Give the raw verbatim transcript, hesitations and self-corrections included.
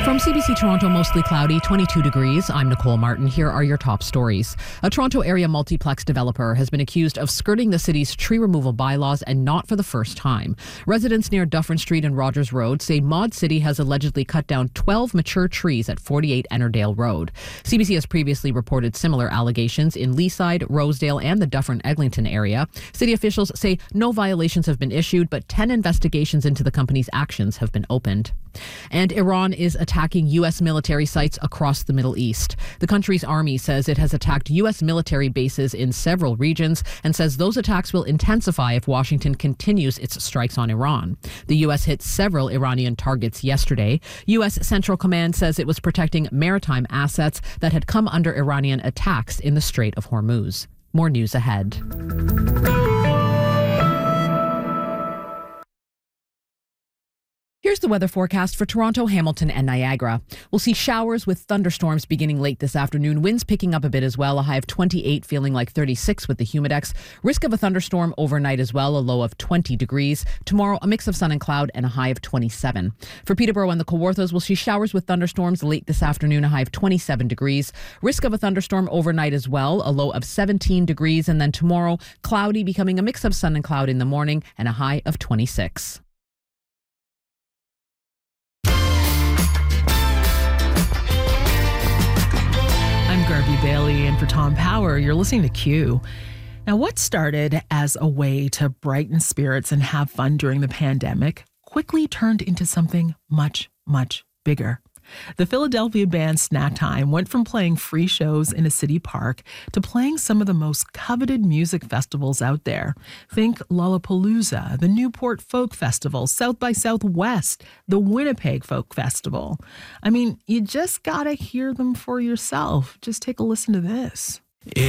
From C B C Toronto, mostly cloudy, twenty-two degrees. I'm Nicole Martin. Here are your top stories. A Toronto area multiplex developer has been accused of skirting the city's tree removal bylaws, and not for the first time. Residents near Dufferin Street and Rogers Road say Mod City has allegedly cut down twelve mature trees at forty-eight Ennerdale Road. C B C has previously reported similar allegations in Leaside, Rosedale, and the Dufferin-Eglinton area. City officials say no violations have been issued, but ten investigations into the company's actions have been opened. And Iran is attacking U S military sites across the Middle East. The country's army says it has attacked U S military bases in several regions and says those attacks will intensify if Washington continues its strikes on Iran. The U S hit several Iranian targets yesterday. U S Central Command says it was protecting maritime assets that had come under Iranian attacks in the Strait of Hormuz. More news ahead. Here's the weather forecast for Toronto, Hamilton, and Niagara. We'll see showers with thunderstorms beginning late this afternoon. Winds picking up a bit as well. A high of twenty-eight, feeling like thirty-six with the humidex. Risk of a thunderstorm overnight as well. A low of twenty degrees. Tomorrow, a mix of sun and cloud and a high of twenty-seven. For Peterborough and the Kawarthas, we'll see showers with thunderstorms late this afternoon. A high of twenty-seven degrees. Risk of a thunderstorm overnight as well. A low of seventeen degrees. And then tomorrow, cloudy, becoming a mix of sun and cloud in the morning and a high of twenty-six. Garvey Bailey, and for Tom Power, you're listening to Q. Now, what started as a way to brighten spirits and have fun during the pandemic quickly turned into something much, much bigger. The Philadelphia band Snack Time went from playing free shows in a city park to playing some of the most coveted music festivals out there. Think Lollapalooza, the Newport Folk Festival, South by Southwest, the Winnipeg Folk Festival. I mean, you just gotta hear them for yourself. Just take a listen to this.